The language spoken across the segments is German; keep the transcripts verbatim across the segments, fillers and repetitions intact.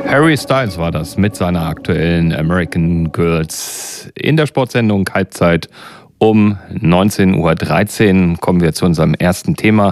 Harry Styles war das mit seiner aktuellen American Girls in der Sportsendung Halbzeit um neunzehn Uhr dreizehn. Kommen wir zu unserem ersten Thema.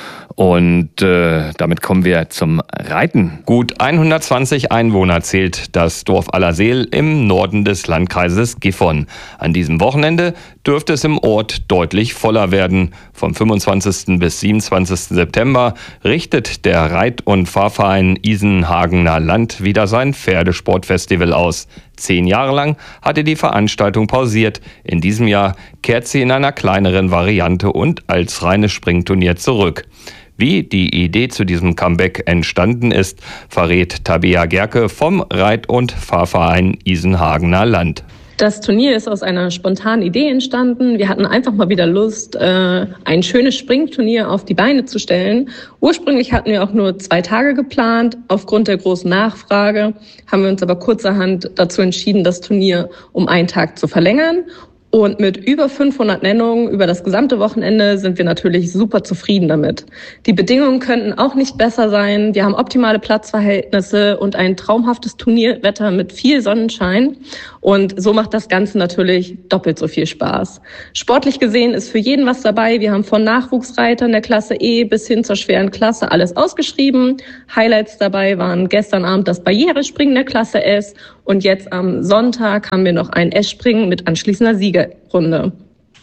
Und äh, damit kommen wir zum Reiten. Gut hundertzwanzig Einwohner zählt das Dorf Allerseel im Norden des Landkreises Gifhorn. An diesem Wochenende dürfte es im Ort deutlich voller werden. Vom fünfundzwanzigsten bis siebenundzwanzigsten September richtet der Reit- und Fahrverein Isenhagener Land wieder sein Pferdesportfestival aus. Zehn Jahre lang hatte die Veranstaltung pausiert. In diesem Jahr kehrt sie in einer kleineren Variante und als reines Springturnier zurück. Wie die Idee zu diesem Comeback entstanden ist, verrät Tabea Gerke vom Reit- und Fahrverein Isenhagener Land. Das Turnier ist aus einer spontanen Idee entstanden. Wir hatten einfach mal wieder Lust, ein schönes Springturnier auf die Beine zu stellen. Ursprünglich hatten wir auch nur zwei Tage geplant. Aufgrund der großen Nachfrage haben wir uns aber kurzerhand dazu entschieden, das Turnier um einen Tag zu verlängern. Und mit über fünfhundert Nennungen über das gesamte Wochenende sind wir natürlich super zufrieden damit. Die Bedingungen könnten auch nicht besser sein. Wir haben optimale Platzverhältnisse und ein traumhaftes Turnierwetter mit viel Sonnenschein. Und so macht das Ganze natürlich doppelt so viel Spaß. Sportlich gesehen ist für jeden was dabei. Wir haben von Nachwuchsreitern der Klasse E bis hin zur schweren Klasse alles ausgeschrieben. Highlights dabei waren gestern Abend das Barrierespringen der Klasse S. Und jetzt am Sonntag haben wir noch ein S-Springen mit anschließender Siegerrunde.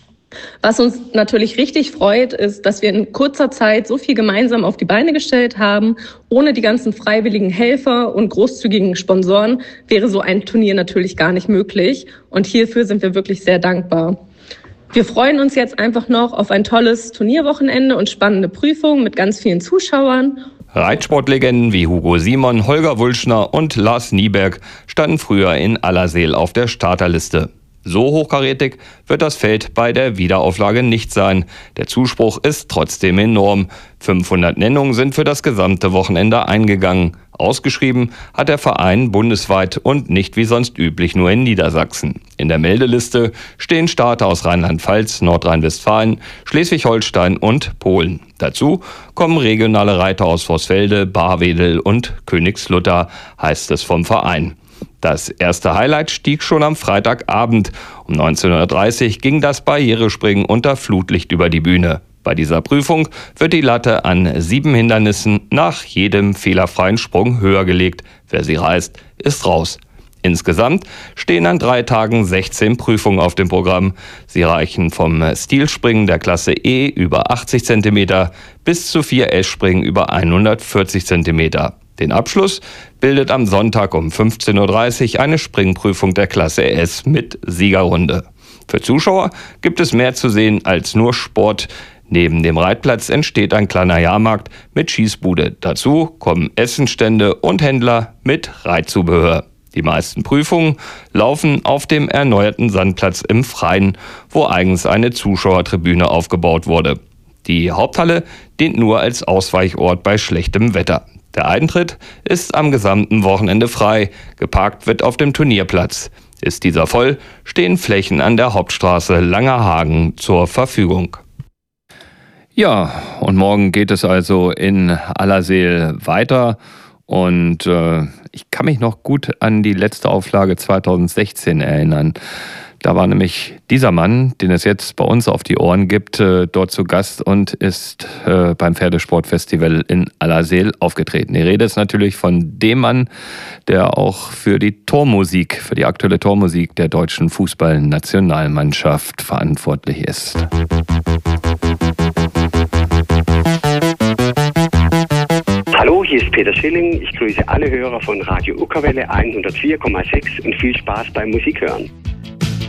Was uns natürlich richtig freut, ist, dass wir in kurzer Zeit so viel gemeinsam auf die Beine gestellt haben. Ohne die ganzen freiwilligen Helfer und großzügigen Sponsoren wäre so ein Turnier natürlich gar nicht möglich. Und hierfür sind wir wirklich sehr dankbar. Wir freuen uns jetzt einfach noch auf ein tolles Turnierwochenende und spannende Prüfungen mit ganz vielen Zuschauern. Reitsportlegenden wie Hugo Simon, Holger Wulschner und Lars Nieberg standen früher in Allerseel auf der Starterliste. So hochkarätig wird das Feld bei der Wiederauflage nicht sein. Der Zuspruch ist trotzdem enorm. fünfhundert Nennungen sind für das gesamte Wochenende eingegangen. Ausgeschrieben hat der Verein bundesweit und nicht wie sonst üblich nur in Niedersachsen. In der Meldeliste stehen Starter aus Rheinland-Pfalz, Nordrhein-Westfalen, Schleswig-Holstein und Polen. Dazu kommen regionale Reiter aus Vorsfelde, Barwedel und Königslutter, heißt es vom Verein. Das erste Highlight stieg schon am Freitagabend. Um neunzehn Uhr dreißig ging das Barrierespringen unter Flutlicht über die Bühne. Bei dieser Prüfung wird die Latte an sieben Hindernissen nach jedem fehlerfreien Sprung höher gelegt. Wer sie reißt, ist raus. Insgesamt stehen an drei Tagen sechzehn Prüfungen auf dem Programm. Sie reichen vom Stilspringen der Klasse E über achtzig Zentimeter bis zu vier S-Springen über hundertvierzig Zentimeter. Den Abschluss bildet am Sonntag um fünfzehn Uhr dreißig eine Springprüfung der Klasse S mit Siegerrunde. Für Zuschauer gibt es mehr zu sehen als nur Sport. Neben dem Reitplatz entsteht ein kleiner Jahrmarkt mit Schießbude. Dazu kommen Essenstände und Händler mit Reitzubehör. Die meisten Prüfungen laufen auf dem erneuerten Sandplatz im Freien, wo eigens eine Zuschauertribüne aufgebaut wurde. Die Haupthalle dient nur als Ausweichort bei schlechtem Wetter. Der Eintritt ist am gesamten Wochenende frei. Geparkt wird auf dem Turnierplatz. Ist dieser voll, stehen Flächen an der Hauptstraße Langerhagen zur Verfügung. Ja, und morgen geht es also in Allerseel weiter. Und äh, ich kann mich noch gut an die letzte Auflage zweitausendsechzehn erinnern. Da war nämlich dieser Mann, den es jetzt bei uns auf die Ohren gibt, äh, dort zu Gast und ist äh, beim Pferdesportfestival in Allerseel aufgetreten. Die Rede ist natürlich von dem Mann, der auch für die Tormusik, für die aktuelle Tormusik der deutschen Fußballnationalmannschaft verantwortlich ist. Hallo, hier ist Peter Schilling. Ich grüße alle Hörer von Radio Uckerwelle hundertvier Komma sechs und viel Spaß beim Musikhören.